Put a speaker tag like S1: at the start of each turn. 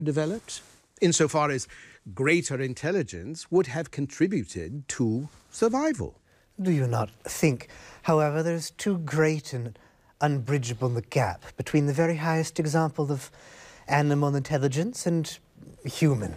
S1: developed, insofar as greater intelligence would have contributed to survival.
S2: Do you not think, however, there's too great and unbridgeable a gap between the very highest example of animal intelligence and human